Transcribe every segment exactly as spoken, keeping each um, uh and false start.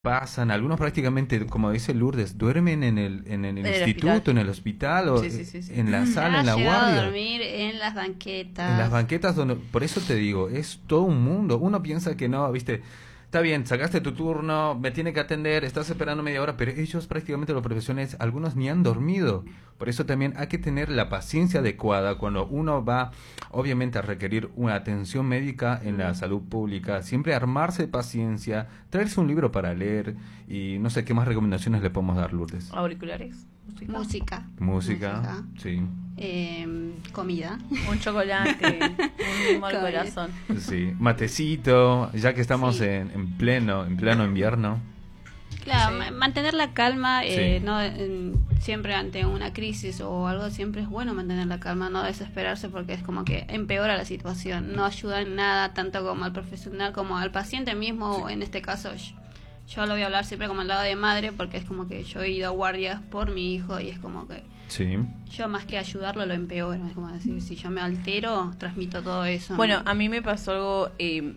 pasan, algunos prácticamente, como dice Lourdes, duermen en el, en el En el instituto, hospital. en el hospital o Sí, sí, sí, sí. en la sala, Ha en la llegado a guardia. dormir en las banquetas. En las banquetas donde, por eso te digo, es todo un mundo. Uno piensa que no, viste, está bien, sacaste tu turno, me tiene que atender, estás esperando media hora, pero ellos prácticamente los profesionales, algunos ni han dormido. Por eso también hay que tener la paciencia adecuada cuando uno va, obviamente, a requerir una atención médica en la salud pública. Siempre armarse de paciencia, traerse un libro para leer y no sé qué más recomendaciones le podemos dar, Lourdes. Auriculares, música, Música. Música, sí. Eh, comida. un chocolate, un mimo al Comida. corazón. Sí, matecito, ya que estamos Sí. en, en pleno, en pleno invierno. Claro, Sí. ma- mantener la calma, eh, Sí. no en- siempre ante una crisis o algo, siempre es bueno mantener la calma, no desesperarse porque es como que empeora la situación, no ayuda en nada tanto como al profesional como al paciente mismo, en este caso yo, yo lo voy a hablar siempre como al lado de madre porque es como que yo he ido a guardias por mi hijo y es como que Sí. yo más que ayudarlo lo empeoro, es como decir, si yo me altero, transmito todo eso. Bueno, ¿no? a mí me pasó algo eh,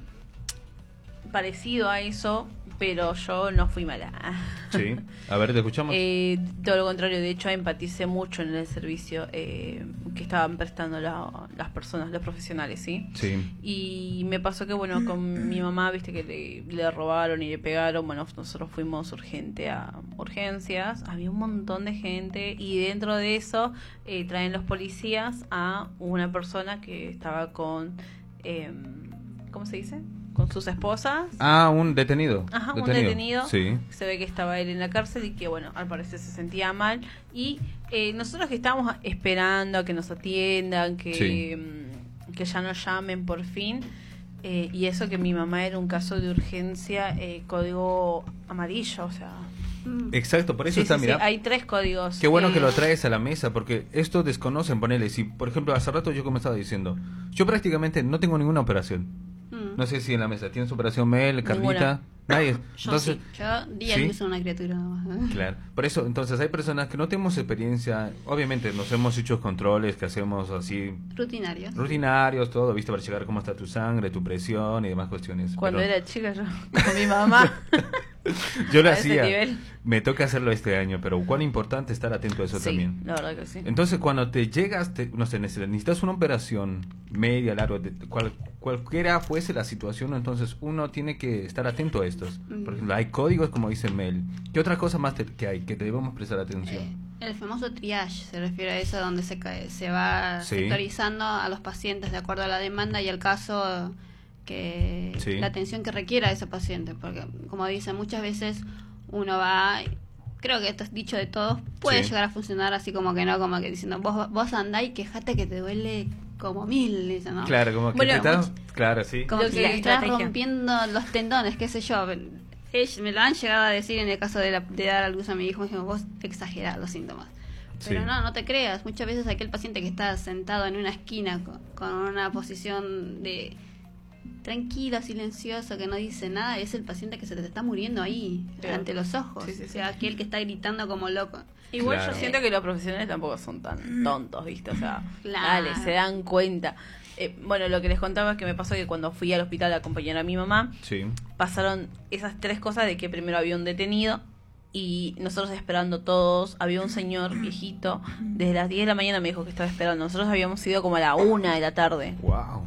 parecido a eso, pero yo no fui mala. Sí. A ver, te escuchamos. Eh, todo lo contrario, de hecho empaticé mucho en el servicio eh, que estaban prestando la- las personas, los profesionales, ¿sí? Sí. Y me pasó que, bueno, con mi mamá, viste que le, le robaron y le pegaron, bueno, nosotros fuimos urgente a urgencias, había un montón de gente y dentro de eso eh, traen los policías a una persona que estaba con, eh, ¿cómo se dice? Con sus esposas. Ah, un detenido. Ajá, un detenido. Sí. Se ve que estaba él en la cárcel y que, bueno, al parecer se sentía mal. Y eh, nosotros que estábamos esperando a que nos atiendan, que, Sí. mm, que ya nos llamen por fin. eh, y eso que mi mamá era un caso de urgencia, eh, código amarillo, o sea... Mm. Exacto, por eso Sí, está, sí, sí, mira. hay tres códigos. Qué bueno eh, que lo traes a la mesa, porque esto desconocen, ponele. Si, por ejemplo, hace rato yo como estaba diciendo, yo prácticamente no tengo ninguna operación. Mm. No sé si en la mesa tienes operación Mel, Carlita, Ninguna. nadie. Yo Entonces, sí, yo día ¿sí? luz a una criatura nada más. claro. Por eso, entonces hay personas que no tenemos experiencia. Obviamente nos hemos hecho controles que hacemos así Rutinarios. rutinarios, todo, viste, para checar cómo está tu sangre, tu presión y demás cuestiones. Cuando Pero era chica yo con mi mamá. yo lo a ese hacía. nivel. Me toca hacerlo este año, pero cuán importante estar atento a eso Sí, también. la verdad que sí. Entonces, cuando te llegas, te- no sé, neces- necesitas una operación media, larga, de- cual- cualquiera fuese la situación, entonces uno tiene que estar atento a estos. Por ejemplo, hay códigos, como dice Mel. ¿Qué otra cosa más te- que hay que debemos prestar atención? Eh, el famoso triage se refiere a eso donde se, cae- se va Sí. sectorizando a los pacientes de acuerdo a la demanda y al caso que Sí. la atención que requiera ese paciente, porque como dicen muchas veces uno va, creo que esto es dicho de todos, puede Sí. llegar a funcionar así como que no, como que diciendo vos vos andá y quejate que te duele como mil, dicen, ¿no? Claro, como que Bueno, te estás... Claro, sí. Como Lo que que- le estás estrategia. rompiendo los tendones, qué sé yo. Ellos me lo han llegado a decir en el caso de, la- de dar a luz a mi hijo, me dijeron, vos exagerás los síntomas. Pero Sí. no, no te creas. Muchas veces aquel paciente que está sentado en una esquina con, con una posición de tranquilo, silencioso, que no dice nada, es el paciente que se te está muriendo ahí, Claro. ante los ojos. Sí, sí, sí. O sea, aquel que está gritando como loco. Igual Claro. yo siento que los profesionales tampoco son tan tontos, ¿viste? O sea, Claro. dale, se dan cuenta. Eh, bueno, lo que les contaba es que me pasó que cuando fui al hospital a acompañar a mi mamá, Sí. pasaron esas tres cosas de que primero había un detenido y nosotros esperando todos, había un señor viejito, desde las diez de la mañana me dijo que estaba esperando, nosotros habíamos ido como a la una de la tarde Wow.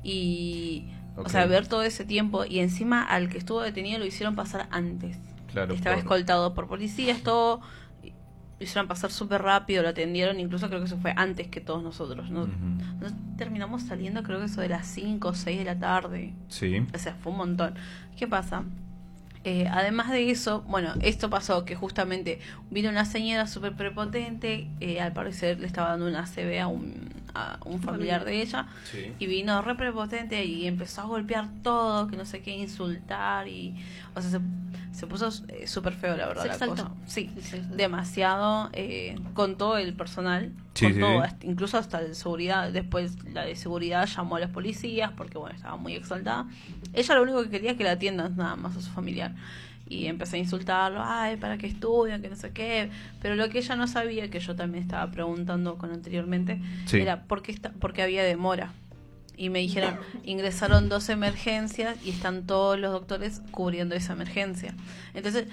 y, Ok. o sea, ver todo ese tiempo y encima al que estuvo detenido lo hicieron pasar antes. Claro. Estaba por- escoltado por policías, todo. Lo hicieron pasar súper rápido, lo atendieron, incluso creo que eso fue antes que todos nosotros. ¿no? Ujú. Nos terminamos saliendo, creo que eso de las cinco o seis de la tarde. Sí. O sea, fue un montón. ¿Qué pasa? Eh, además de eso, bueno, esto pasó que justamente vino una señora súper prepotente, eh, al parecer le estaba dando una C B a un, a un familiar de ella, Sí. y vino re prepotente y empezó a golpear todo, que no sé qué, insultar, y o sea, se, se puso eh, súper feo, la verdad, Se la exaltó. cosa. Sí, Se exaltó. demasiado, eh, con todo el personal, Sí, con sí, todo, sí. hasta- incluso hasta de seguridad. Después la de seguridad llamó a los policías porque, bueno, estaba muy exaltada. Ella lo único que quería es que la atiendan nada más a su familiar. Y empecé a insultarlo, ay, para que estudian, que no sé qué. Pero lo que ella no sabía, que yo también estaba preguntando con anteriormente, Sí. era por qué, está, por qué había demora. y me dijeron, ingresaron dos emergencias y están todos los doctores cubriendo esa emergencia. Entonces